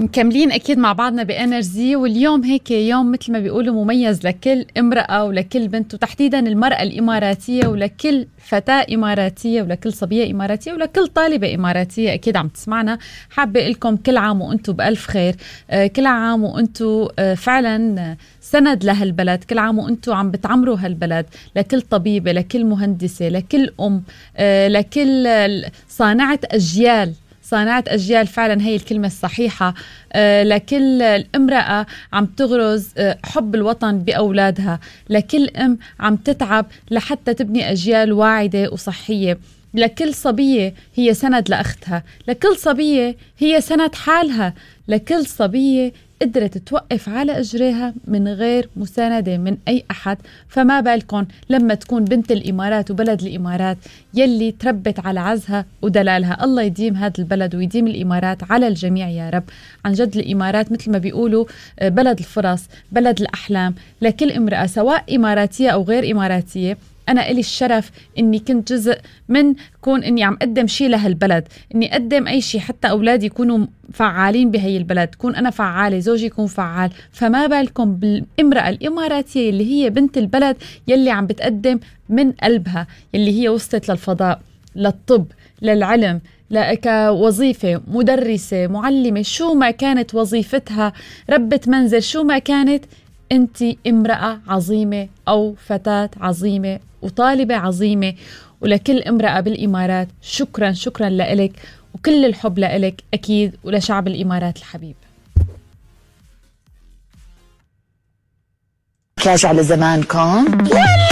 مكملين أكيد مع بعضنا بإنرجي، واليوم هيك يوم مثل ما بيقولوا مميز لكل امرأة ولكل بنت، وتحديدا المرأة الإماراتية، ولكل فتاة إماراتية، ولكل صبية إماراتية، ولكل طالبة إماراتية أكيد عم تسمعنا. حابة لكم كل عام وأنتم بألف خير، كل عام وأنتم فعلا سند لهالبلد، كل عام وأنتم عم بتعمروا هالبلد، لكل طبيبة، لكل مهندسة، لكل لكل صانعة أجيال فعلا هي الكلمة الصحيحة، لكل امرأة عم تغرز حب الوطن بأولادها، لكل أم عم تتعب لحتى تبني أجيال واعدة وصحية، لكل صبية هي سند لأختها، لكل صبية هي سند حالها، لكل صبية قدرت توقف على أجريها من غير مساندة من أي أحد. فما بالكم لما تكون بنت الإمارات وبلد الإمارات يلي تربت على عزها ودلالها. الله يديم هذا البلد ويديم الإمارات على الجميع يا رب. عن جد الإمارات مثل ما بيقولوا بلد الفرص، بلد الأحلام لكل امرأة سواء إماراتية أو غير إماراتية. أنا إلي الشرف إني كنت جزء من كون إني عم أقدم شيء لهالبلد، إني أقدم أي شيء حتى أولادي يكونوا فعالين بهي البلد، كون أنا فعالة، زوجي يكون فعال. فما بالكم بالامرأة الإماراتية اللي هي بنت البلد يلي عم بتقدم من قلبها، يلي هي وصلت للفضاء، للطب، للعلم، كوظيفة، مدرسة، معلمة، شو ما كانت وظيفتها، ربة منزل، شو ما كانت. أنت امرأة عظيمة أو فتاة عظيمة وطالبة عظيمة. ولكل امرأة بالإمارات شكرا شكرا لإلك، وكل الحب لإلك أكيد، ولشعب الإمارات الحبيب. راجع لزمانكم